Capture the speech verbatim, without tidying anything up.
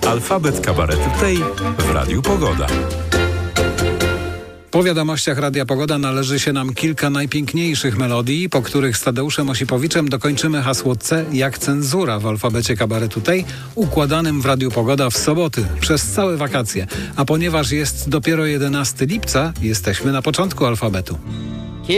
Alfabet Kabaretu Tej w Radiu Pogoda. Po wiadomościach Radia Pogoda należy się nam kilka najpiękniejszych melodii, po których z Tadeuszem Osipowiczem dokończymy hasło C jak cenzura w alfabecie Kabaretu Tej, układanym w Radiu Pogoda w soboty, przez całe wakacje. A ponieważ jest dopiero jedenastego lipca, jesteśmy na początku alfabetu.